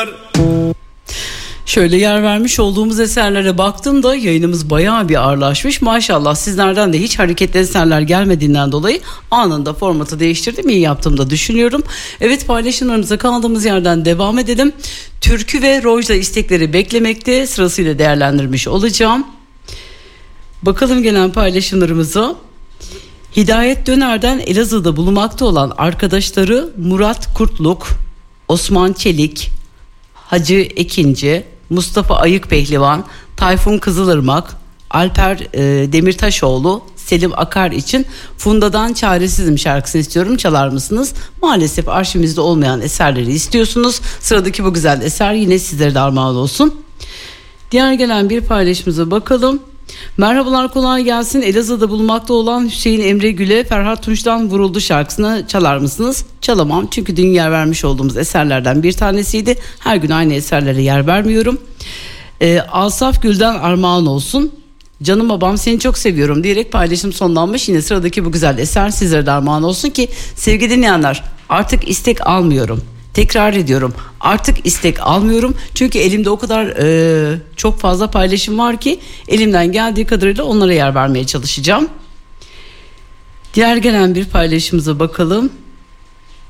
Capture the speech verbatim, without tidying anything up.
Şöyle yer vermiş olduğumuz eserlere baktığımda yayınımız bayağı bir ağırlaşmış. Maşallah sizlerden de hiç hareketli eserler gelmediğinden dolayı anında formatı değiştirdim. İyi yaptığımı da düşünüyorum. Evet, paylaşımlarımıza kaldığımız yerden devam edelim. Türkü ve Rojda istekleri beklemekte, sırasıyla değerlendirmiş olacağım. Bakalım gelen paylaşımlarımıza. Hidayet Döner'den Elazığ'da bulunmakta olan arkadaşları Murat Kurtluk, Osman Çelik, Hacı Ekinci, Mustafa Ayık Pehlivan, Tayfun Kızılırmak, Alper e, Demirtaşoğlu, Selim Akar için Funda'dan Çaresizim şarkısını istiyorum, çalar mısınız? Maalesef arşivimizde olmayan eserleri istiyorsunuz. Sıradaki bu güzel eser yine sizlere de armağan olsun. Diğer gelen bir paylaşımıza bakalım. Merhabalar, kolay gelsin. Elazığ'da bulunmakta olan Hüseyin Emre Gül'e Ferhat Tunç'tan Vuruldu şarkısını çalar mısınız? Çalamam, çünkü dün yer vermiş olduğumuz eserlerden bir tanesiydi. Her gün aynı eserlere yer vermiyorum. Ee, Asaf Gül'den armağan olsun. Canım babam seni çok seviyorum diyerek paylaşım sonlanmış. Yine sıradaki bu güzel eser sizlere de armağan olsun ki sevgili dinleyenler, artık istek almıyorum. Tekrar ediyorum, artık istek almıyorum çünkü elimde o kadar e, çok fazla paylaşım var ki elimden geldiği kadarıyla onlara yer vermeye çalışacağım. Diğer gelen bir paylaşımıza bakalım.